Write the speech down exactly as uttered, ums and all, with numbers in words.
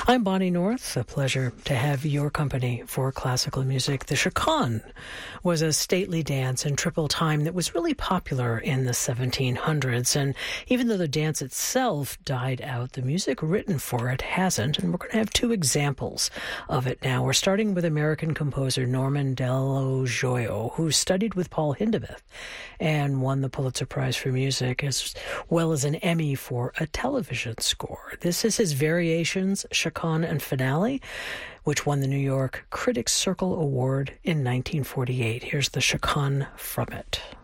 I'm Bonnie North. A pleasure to have your company for classical music. The chaconne was a stately dance in triple time that was really popular in the seventeen hundreds. And even though the dance itself died out, the music written for it hasn't. And we're going to have two examples of it now. We're starting with American composer Norman Dello Joio, who studied with Paul Hindemith and won the Pulitzer Prize for Music, as well as an Emmy for a television score. This is his Variations, Chaconne and Finale, which won the New York Critics Circle Award in nineteen forty-eight. Here's the chaconne from it.